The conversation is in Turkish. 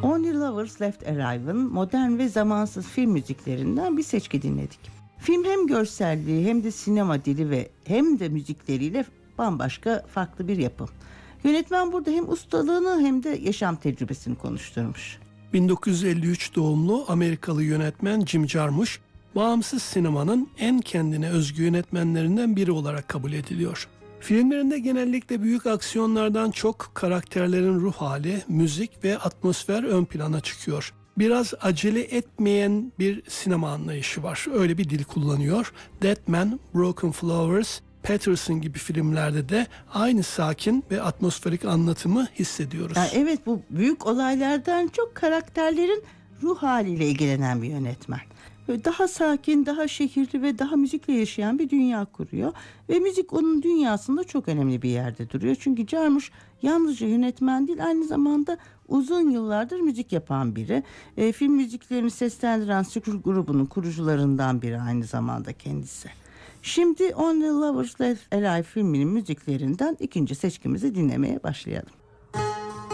Only Lovers Left Alive'ın modern ve zamansız film müziklerinden bir seçki dinledik. Film hem görselliği hem de sinema dili ve hem de müzikleriyle bambaşka farklı bir yapım. Yönetmen burada hem ustalığını hem de yaşam tecrübesini konuşturmuş. 1953 doğumlu Amerikalı yönetmen Jim Jarmusch, bağımsız sinemanın en kendine özgü yönetmenlerinden biri olarak kabul ediliyor. Filmlerinde genellikle büyük aksiyonlardan çok karakterlerin ruh hali, müzik ve atmosfer ön plana çıkıyor. Biraz acele etmeyen bir sinema anlayışı var. Öyle bir dil kullanıyor. Dead Man, Broken Flowers, Patterson gibi filmlerde de aynı sakin ve atmosferik anlatımı hissediyoruz. Evet, bu büyük olaylardan çok karakterlerin ruh haliyle ilgilenen bir yönetmen. Böyle daha sakin, daha şehirli ve daha müzikle yaşayan bir dünya kuruyor. Ve müzik onun dünyasında çok önemli bir yerde duruyor. Çünkü Jarmusch yalnızca yönetmen değil, aynı zamanda uzun yıllardır müzik yapan biri. Film müziklerini seslendiren Skrull grubunun kurucularından biri aynı zamanda kendisi. Şimdi Only Lovers Left Alive filminin müziklerinden ikinci seçkimizi dinlemeye başlayalım.